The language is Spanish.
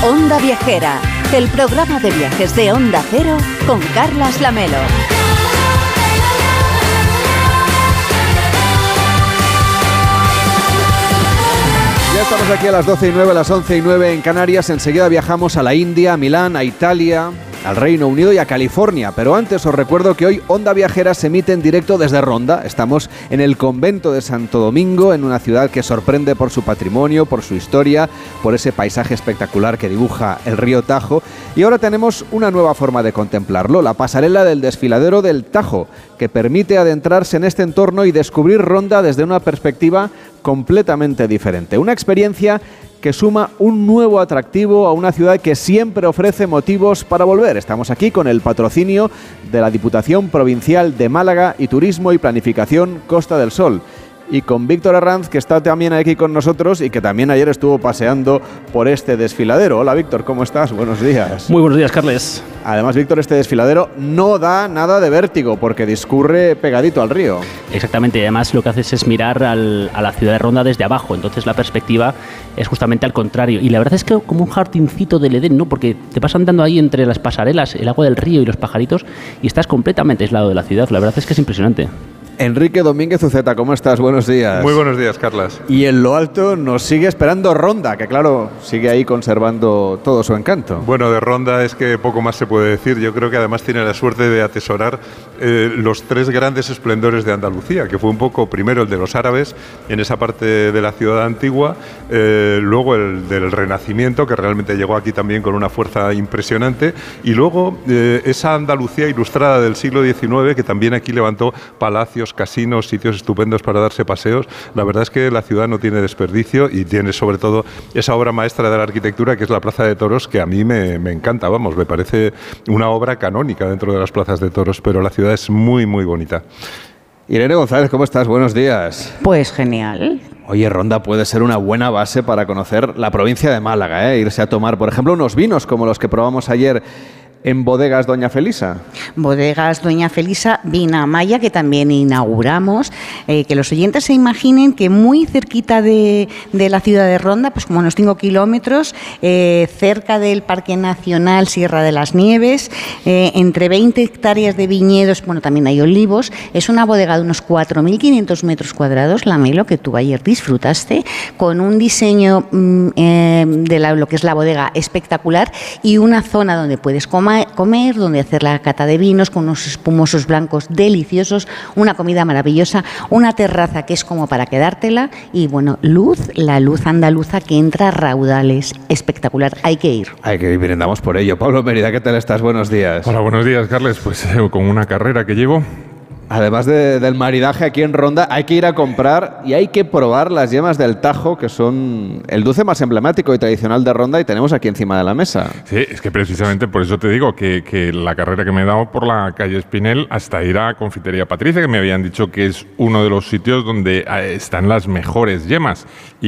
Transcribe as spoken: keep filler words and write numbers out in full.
Onda Viajera, el programa de viajes de Onda Cero con Carlas Lamelo. Ya estamos aquí a las doce y nueve, a las once y nueve en Canarias. Enseguida viajamos a la India, a Milán, a Italia, al Reino Unido y a California. Pero antes os recuerdo que hoy Onda Viajera se emite en directo desde Ronda. Estamos en el convento de Santo Domingo, en una ciudad que sorprende por su patrimonio, por su historia, por ese paisaje espectacular que dibuja el río Tajo. Y ahora tenemos una nueva forma de contemplarlo, la pasarela del desfiladero del Tajo, que permite adentrarse en este entorno y descubrir Ronda desde una perspectiva completamente diferente. Una experiencia que suma un nuevo atractivo a una ciudad que siempre ofrece motivos para volver. Estamos aquí con el patrocinio de la Diputación Provincial de Málaga y Turismo y Planificación Costa del Sol. Y con Víctor Herranz, que está también aquí con nosotros y que también ayer estuvo paseando por este desfiladero. Hola Víctor, ¿cómo estás? Buenos días. Muy buenos días, Carles. Además, Víctor, este desfiladero no da nada de vértigo porque discurre pegadito al río. Exactamente, además lo que haces es mirar al, a la ciudad de Ronda desde abajo, entonces la perspectiva es justamente al contrario. Y la verdad es que como un jardincito del Edén, ¿no? Porque te vas andando ahí entre las pasarelas, el agua del río y los pajaritos y estás completamente aislado de la ciudad. La verdad es que es impresionante. Enrique Domínguez Uceta, ¿cómo estás? Buenos días. Muy buenos días, Carlas. Y en lo alto nos sigue esperando Ronda, que claro, sigue ahí conservando todo su encanto. Bueno, de Ronda es que poco más se puede decir. Yo creo que además tiene la suerte de atesorar eh, los tres grandes esplendores de Andalucía, que fue un poco primero el de los árabes, en esa parte de la ciudad antigua, eh, luego el del Renacimiento, que realmente llegó aquí también con una fuerza impresionante, y luego eh, esa Andalucía ilustrada del siglo diecinueve, que también aquí levantó palacios, casinos, sitios estupendos para darse paseos. La verdad es que la ciudad no tiene desperdicio y tiene sobre todo esa obra maestra de la arquitectura que es la Plaza de Toros, que a mí me, me encanta, vamos, me parece una obra canónica dentro de las plazas de toros, pero la ciudad es muy, muy bonita. Irene González, ¿cómo estás? Buenos días. Pues genial. Oye, Ronda puede ser una buena base para conocer la provincia de Málaga, ¿eh? Irse a tomar, por ejemplo, unos vinos como los que probamos ayer en Bodegas Doña Felisa. Bodegas Doña Felisa, Vina Maya, que también inauguramos. Eh, que los oyentes se imaginen que muy cerquita de, de la ciudad de Ronda, pues como unos cinco kilómetros, eh, cerca del Parque Nacional Sierra de las Nieves, eh, entre veinte hectáreas de viñedos, bueno, también hay olivos. Es una bodega de unos cuatro mil quinientos metros cuadrados, Lamelo, que tú ayer disfrutaste, con un diseño mm, eh, de la, lo que es la bodega espectacular y una zona donde puedes comer comer, donde hacer la cata de vinos con unos espumosos blancos deliciosos, una comida maravillosa, una terraza que es como para quedártela y, bueno, luz, la luz andaluza que entra a raudales, espectacular, hay que ir. Hay que ir, brindamos por ello. Pablo Mérida, ¿qué tal estás? Buenos días. Hola, buenos días, Carles. Pues eh, con una carrera que llevo. Además de, del maridaje aquí en Ronda, hay que ir a comprar y hay que probar las yemas del Tajo, que son el dulce más emblemático y tradicional de Ronda y tenemos aquí encima de la mesa. Sí, es que precisamente por eso te digo que, que la carrera que me he dado por la calle Espinel hasta ir a Confitería Patricia, que me habían dicho que es uno de los sitios donde están las mejores yemas. Y